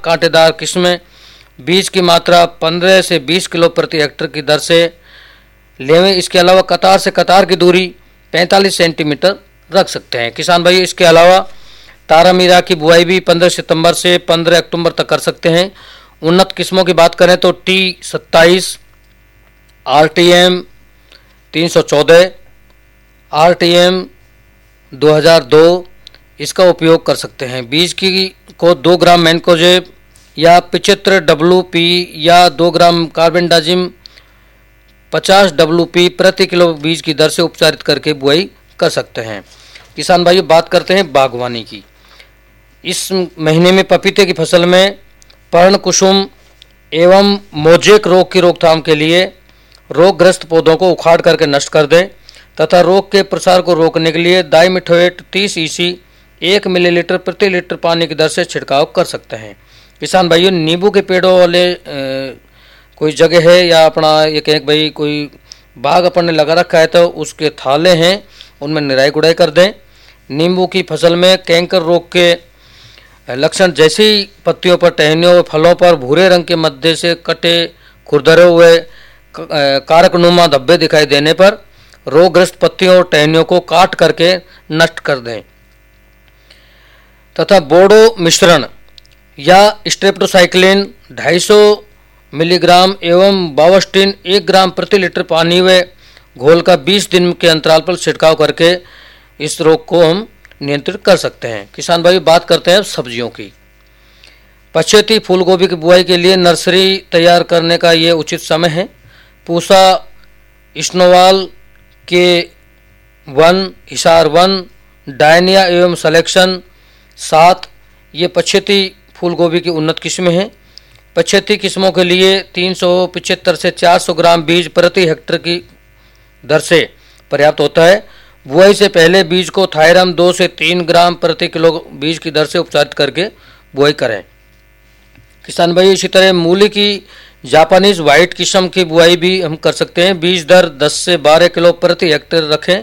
कांटेदार किस्में बीज की मात्रा 15 से 20 किलो प्रति हेक्टर की दर से लेवें। इसके अलावा कतार से कतार की दूरी 45 सेंटीमीटर रख सकते हैं। किसान भाई इसके अलावा तारामीरा की बुआई भी 15 सितंबर से 15 अक्टूबर तक कर सकते हैं। उन्नत किस्मों की बात करें तो T27, RTM 314, RTM 2002 इसका उपयोग कर सकते हैं। बीज की को 2 ग्राम मैनकोजेब या 75 WP या 2 ग्राम कार्बेंडाजिम 50 WP प्रति किलो बीज की दर से उपचारित करके बुआई कर सकते हैं। किसान भाइयों बात करते हैं बागवानी की। इस महीने में पपीते की फसल में पर्ण कुसुम एवं मोजेक रोग की रोकथाम के लिए रोगग्रस्त पौधों को उखाड़ करके नष्ट कर दें तथा रोग के प्रसार को रोकने के लिए डाइमिथोएट 30 EC 1 मिलीलीटर प्रति लीटर पानी की दर से छिड़काव कर सकते हैं। किसान भाइयों नींबू के पेड़ों वाले कोई जगह है या अपना ये कहें भाई कोई बाग अपन ने लगा रखा है तो उसके थाले हैं उनमें निराई गुड़ाई कर दें। नींबू की फसल में कैंकर रोग के लक्षण जैसे ही पत्तियों पर, टहनियों व फलों पर भूरे रंग के मध्य से कटे खुरदरे हुए कारकनुमा धब्बे दिखाई देने पर रोगग्रस्त पत्तियों और टहनियों को काट करके नष्ट कर दें तथा बोडो मिश्रण या स्ट्रेप्टोसाइक्लिन 250 मिलीग्राम एवं बावस्टिन 1 ग्राम प्रति लीटर पानी में घोल का 20 दिन के अंतराल पर छिड़काव करके इस रोग को हम नियंत्रित कर सकते हैं। किसान भाई बात करते हैं सब्जियों की। पछेती फूल गोभी की बुआई के लिए नर्सरी तैयार करने का ये उचित समय है। पूसा स्नोवाल के 1, हिसार 1, डायनिया एवं सिलेक्शन 7 ये पछेती फूल गोभी की उन्नत किस्में हैं। पछेती किस्मों के लिए 375 से 400 ग्राम बीज प्रति हेक्टर की दर से पर्याप्त होता है। बुआई से पहले बीज को थायरम 2 से 3 ग्राम प्रति किलो बीज की दर से उपचारित करके बुआई करें। किसान भाई इसी तरह मूली की जापानीज वाइट किस्म की बुआई भी हम कर सकते हैं। बीज दर 10 से 12 किलो प्रति हेक्टेयर रखें।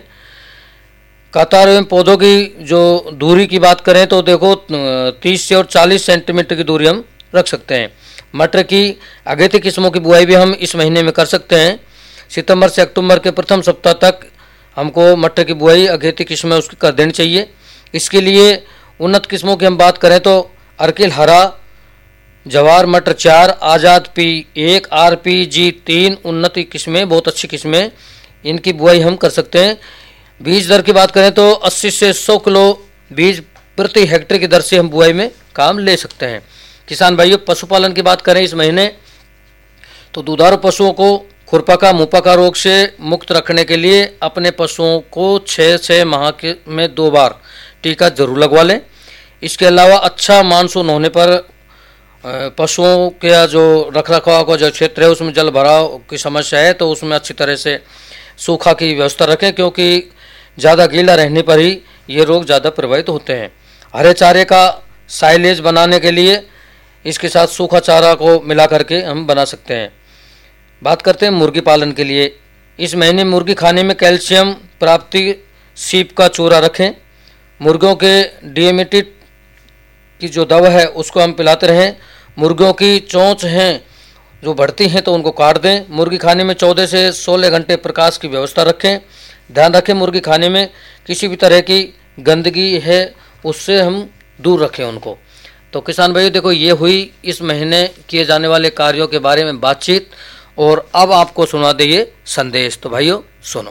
कतार एवं पौधों की जो दूरी की बात करें तो देखो 30 से और 40 सेंटीमीटर की दूरी हम रख सकते हैं। मटर की अगेती किस्मों की बुआई भी हम इस महीने में कर सकते हैं। सितंबर से अक्टूबर के प्रथम सप्ताह तक हमको मटर की बुआई अगेती किस्में उसकी कर देनी चाहिए। इसके लिए उन्नत किस्मों की हम बात करें तो अर्किल हरा, जवार मटर 4, आज़ाद P1, RPG 3 उन्नति किस्में बहुत अच्छी किस्में, इनकी बुआई हम कर सकते हैं। बीज दर की बात करें तो 80 से 100 किलो बीज प्रति हेक्टेयर की दर से हम बुआई में काम ले सकते हैं। किसान भाइयों पशुपालन की बात करें इस महीने तो दुधारू पशुओं को खुरपका मुंहपका रोग से मुक्त रखने के लिए अपने पशुओं को 6 माह में 2 बार टीका जरूर लगवा लें। इसके अलावा अच्छा मानसून होने पर पशुओं के जो रखरखाव का जो क्षेत्र है उसमें जल भराव की समस्या है तो उसमें अच्छी तरह से सूखा की व्यवस्था रखें, क्योंकि ज़्यादा गीला रहने पर ही ये रोग ज़्यादा प्रभावित होते हैं। हरे चारे का साइलेज बनाने के लिए इसके साथ सूखा चारा को मिला करके हम बना सकते हैं। बात करते हैं मुर्गी पालन के लिए। इस महीने मुर्गी खाने में कैल्शियम प्राप्ति सीप का चूरा रखें। मुर्गियों के डीएमटी की जो दवा है उसको हम पिलाते रहें। मुर्गियों की चोंच हैं जो बढ़ती हैं तो उनको काट दें। मुर्गी खाने में 14 से 16 घंटे प्रकाश की व्यवस्था रखें। ध्यान रखें मुर्गी खाने में किसी भी तरह की गंदगी है उससे हम दूर रखें उनको। तो किसान भाइयों देखो ये हुई इस महीने किए जाने वाले कार्यों के बारे में बातचीत, और अब आपको सुना दे ये संदेश। तो भाइयों सुनो।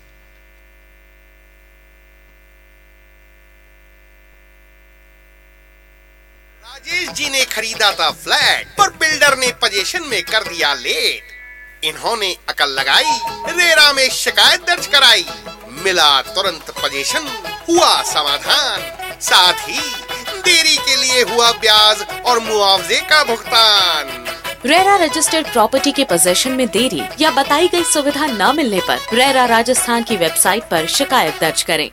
राजेश जी ने खरीदा था फ्लैट पर बिल्डर ने पोजीशन में कर दिया लेट। इन्होंने अकल लगाई, रेरा में शिकायत दर्ज कराई, मिला तुरंत पोजीशन, हुआ समाधान, साथ ही देरी के लिए हुआ ब्याज और मुआवजे का भुगतान। रेरा रजिस्टर्ड प्रॉपर्टी के पोजीशन में देरी या बताई गई सुविधा न मिलने पर रेरा राजस्थान की वेबसाइट पर शिकायत दर्ज करें।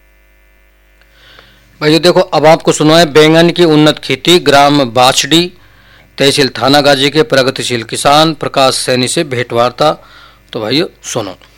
भाइयों देखो अब आपको सुनाए बैंगन की उन्नत खेती। ग्राम बाछड़ी, तहसील थानागाजी के प्रगतिशील किसान प्रकाश सैनी से भेंटवार्ता। तो भाइयों सुनो।